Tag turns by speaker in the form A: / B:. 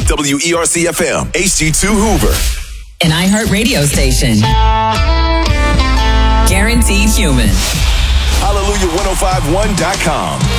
A: WERC FM, HD2 Hoover.
B: An iHeart radio station. Guaranteed human.
A: Hallelujah1051.com.